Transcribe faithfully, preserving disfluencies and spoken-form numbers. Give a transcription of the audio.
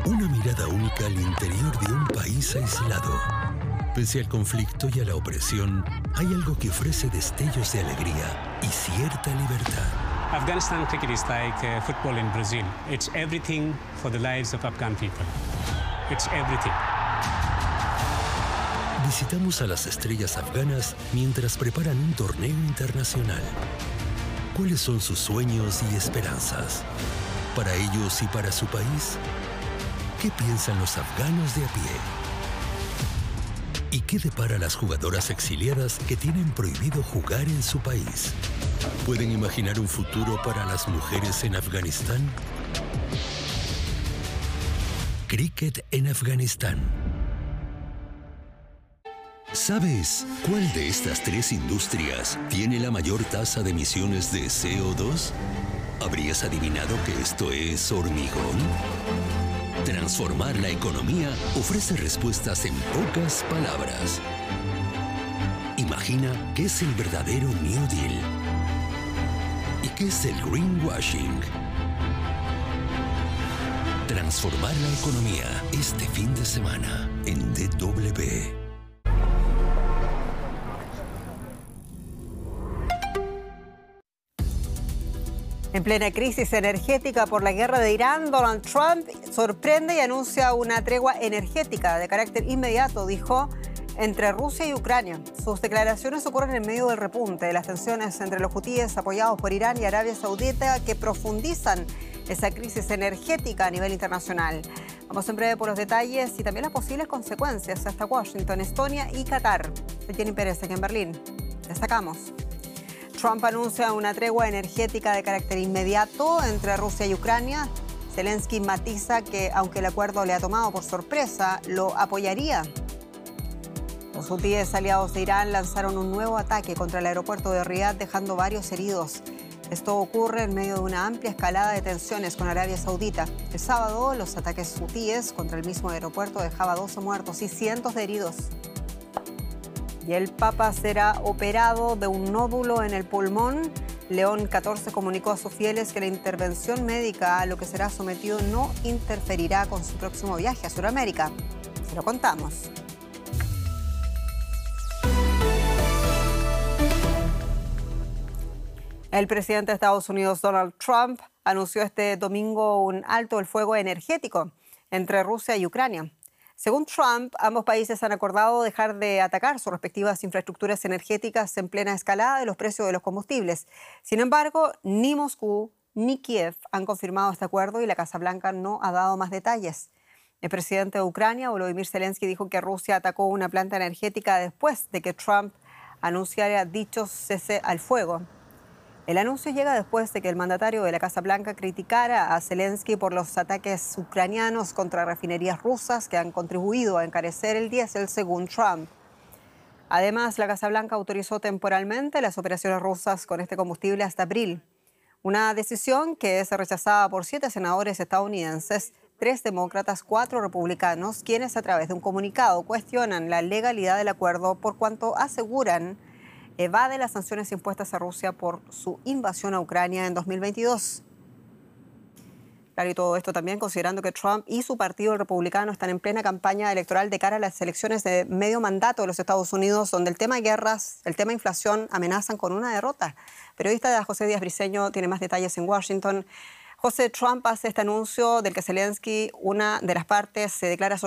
Una mirada única al interior de un país aislado. Pese al conflicto y a la opresión, hay algo que ofrece destellos de alegría y cierta libertad. Afghanistan cricket is like uh, football in Brazil. It's everything for the lives of Afghan people. It's everything. Visitamos a las estrellas afganas mientras preparan un torneo internacional. ¿Cuáles son sus sueños y esperanzas? Para ellos y para su país, ¿qué piensan los afganos de a pie? ¿Y qué depara a las jugadoras exiliadas que tienen prohibido jugar en su país? ¿Pueden imaginar un futuro para las mujeres en Afganistán? Cricket en Afganistán. ¿Sabes cuál de estas tres industrias tiene la mayor tasa de emisiones de C O dos? ¿Habrías adivinado que esto es hormigón? Transformar la economía ofrece respuestas en pocas palabras. Imagina qué es el verdadero New Deal y qué es el greenwashing. Transformar la economía este fin de semana en D W. En plena crisis energética por la guerra de Irán, Donald Trump sorprende y anuncia una tregua energética de carácter inmediato, dijo, entre Rusia y Ucrania. Sus declaraciones ocurren en medio del repunte de las tensiones entre los hutíes apoyados por Irán y Arabia Saudita que profundizan esa crisis energética a nivel internacional. Vamos en breve por los detalles y también las posibles consecuencias hasta Washington, Estonia y Qatar. Soy Jenny Pérez, aquí en Berlín. Destacamos. Trump anuncia una tregua energética de carácter inmediato entre Rusia y Ucrania. Zelensky matiza que, aunque el acuerdo le ha tomado por sorpresa, lo apoyaría. Los hutíes aliados de Irán lanzaron un nuevo ataque contra el aeropuerto de Riad, dejando varios heridos. Esto ocurre en medio de una amplia escalada de tensiones con Arabia Saudita. El sábado, los ataques hutíes contra el mismo aeropuerto dejaban doce muertos y cientos de heridos. Y el Papa será operado de un nódulo en el pulmón. León catorce comunicó a sus fieles que la intervención médica a lo que será sometido no interferirá con su próximo viaje a Sudamérica. Se lo contamos. El presidente de Estados Unidos, Donald Trump, anunció este domingo un alto el fuego energético entre Rusia y Ucrania. Según Trump, ambos países han acordado dejar de atacar sus respectivas infraestructuras energéticas en plena escalada de los precios de los combustibles. Sin embargo, ni Moscú ni Kiev han confirmado este acuerdo y la Casa Blanca no ha dado más detalles. El presidente de Ucrania, Volodymyr Zelensky, dijo que Rusia atacó una planta energética después de que Trump anunciara dicho cese al fuego. El anuncio llega después de que el mandatario de la Casa Blanca criticara a Zelensky por los ataques ucranianos contra refinerías rusas que han contribuido a encarecer el diésel, según Trump. Además, la Casa Blanca autorizó temporalmente las operaciones rusas con este combustible hasta abril. Una decisión que es rechazada por siete senadores estadounidenses, tres demócratas, cuatro republicanos, quienes a través de un comunicado cuestionan la legalidad del acuerdo por cuanto aseguran evade las sanciones impuestas a Rusia por su invasión a Ucrania en dos mil veintidós. Claro, y todo esto también considerando que Trump y su partido el republicano están en plena campaña electoral de cara a las elecciones de medio mandato de los Estados Unidos, donde el tema de guerras, el tema de inflación amenazan con una derrota. Periodista José Díaz Briceño tiene más detalles en Washington. José, Trump hace este anuncio del que Zelensky, una de las partes, se declara